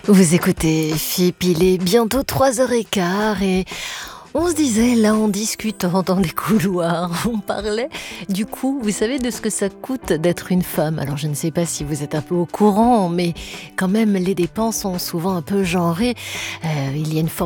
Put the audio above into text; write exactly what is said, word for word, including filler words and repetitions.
Vous écoutez F I P, il est bientôt trois heures quinze et on se disait là en discutant dans des couloirs, on parlait du coût, vous savez, de ce que ça coûte d'être une femme. Alors je ne sais pas si vous êtes un peu au courant, mais quand même les dépenses sont souvent un peu genrées. Euh, il y a une